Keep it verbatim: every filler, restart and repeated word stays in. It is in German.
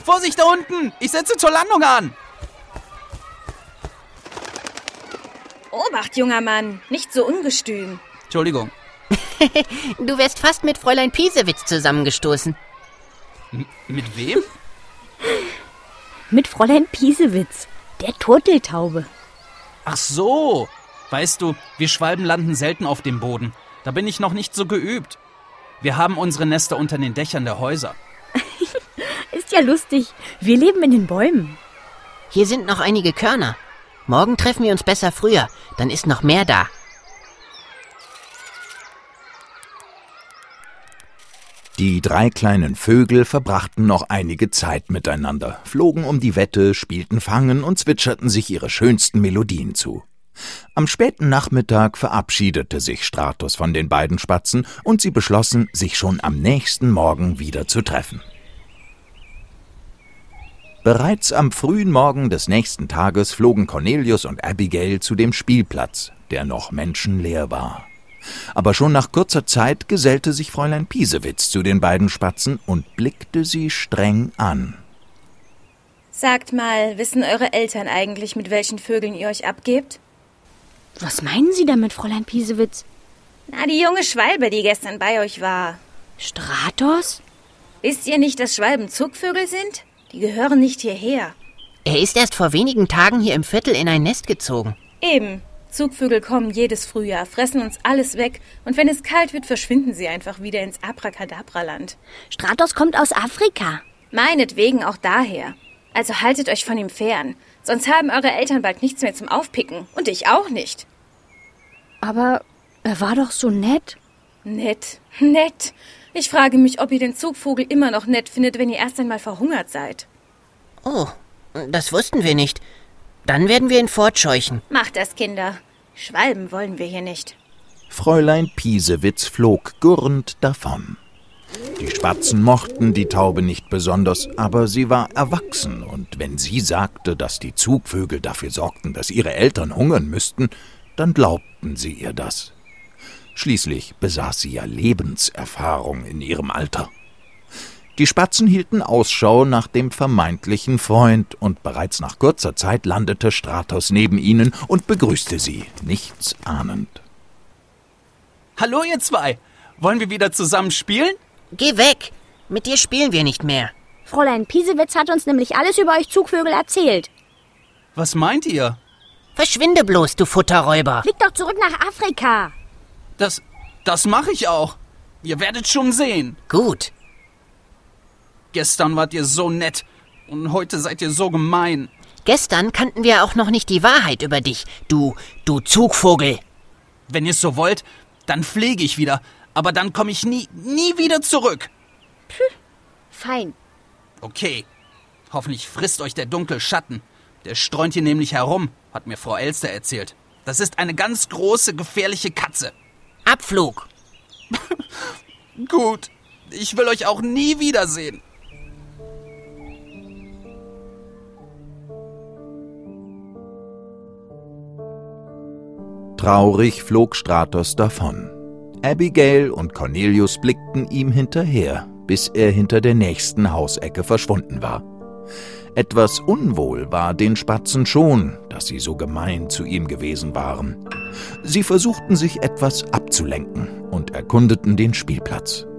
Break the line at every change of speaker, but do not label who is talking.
Vorsicht da unten! Ich setze zur Landung an!
Obacht, junger Mann, nicht so ungestüm.
Entschuldigung.
Du wärst fast mit Fräulein Piesewitz zusammengestoßen.
M- mit wem?
Mit Fräulein Piesewitz, der Turteltaube.
Ach so. Weißt du, wir Schwalben landen selten auf dem Boden. Da bin ich noch nicht so geübt. Wir haben unsere Nester unter den Dächern der Häuser.
Ist ja lustig. Wir leben in den Bäumen.
Hier sind noch einige Körner. Morgen treffen wir uns besser früher, dann ist noch mehr da.
Die drei kleinen Vögel verbrachten noch einige Zeit miteinander, flogen um die Wette, spielten Fangen und zwitscherten sich ihre schönsten Melodien zu. Am späten Nachmittag verabschiedete sich Stratos von den beiden Spatzen und sie beschlossen, sich schon am nächsten Morgen wieder zu treffen. Bereits am frühen Morgen des nächsten Tages flogen Cornelius und Abigail zu dem Spielplatz, der noch menschenleer war. Aber schon nach kurzer Zeit gesellte sich Fräulein Piesewitz zu den beiden Spatzen und blickte sie streng an.
Sagt mal, wissen eure Eltern eigentlich, mit welchen Vögeln ihr euch abgebt?
Was meinen Sie damit, Fräulein Piesewitz?
Na, die junge Schwalbe, die gestern bei euch war.
Stratos?
Wisst ihr nicht, dass Schwalben Zugvögel sind? Die gehören nicht hierher.
Er ist erst vor wenigen Tagen hier im Viertel in ein Nest gezogen.
Eben. Zugvögel kommen jedes Frühjahr, fressen uns alles weg und wenn es kalt wird, verschwinden sie einfach wieder ins Abracadabra-Land.
Stratos kommt aus Afrika.
Meinetwegen auch daher. Also haltet euch von ihm fern, sonst haben eure Eltern bald nichts mehr zum Aufpicken und ich auch nicht.
Aber er war doch so nett.
Nett, nett. Ich frage mich, ob ihr den Zugvogel immer noch nett findet, wenn ihr erst einmal verhungert seid.
Oh, das wussten wir nicht. Dann werden wir ihn fortscheuchen.
Macht das, Kinder. Schwalben wollen wir hier nicht.
Fräulein Piesewitz flog gurrend davon. Die Spatzen mochten die Taube nicht besonders, aber sie war erwachsen, und wenn sie sagte, dass die Zugvögel dafür sorgten, dass ihre Eltern hungern müssten, dann glaubten sie ihr das. Schließlich besaß sie ja Lebenserfahrung in ihrem Alter. Die Spatzen hielten Ausschau nach dem vermeintlichen Freund, und bereits nach kurzer Zeit landete Stratos neben ihnen und begrüßte sie, nichts ahnend.
Hallo ihr zwei, wollen wir wieder zusammen spielen?
Geh weg, mit dir spielen wir nicht mehr.
Fräulein Piesewitz hat uns nämlich alles über euch Zugvögel erzählt.
Was meint ihr?
Verschwinde bloß, du Futterräuber.
Flieg doch zurück nach Afrika.
Das, das mache ich auch. Ihr werdet schon sehen.
Gut.
Gestern wart ihr so nett und heute seid ihr so gemein.
Gestern kannten wir auch noch nicht die Wahrheit über dich, du, du Zugvogel.
Wenn ihr es so wollt, dann fliege ich wieder, aber dann komme ich nie, nie wieder zurück.
Puh, fein.
Okay, hoffentlich frisst euch der dunkle Schatten. Der streunt hier nämlich herum, hat mir Frau Elster erzählt. Das ist eine ganz große, gefährliche Katze.
Abflug.
Gut, ich will euch auch nie wiedersehen.
Traurig flog Stratos davon. Abigail und Cornelius blickten ihm hinterher, bis er hinter der nächsten Hausecke verschwunden war. Etwas unwohl war den Spatzen schon, dass sie so gemein zu ihm gewesen waren. Sie versuchten sich etwas abzulenken und erkundeten den Spielplatz.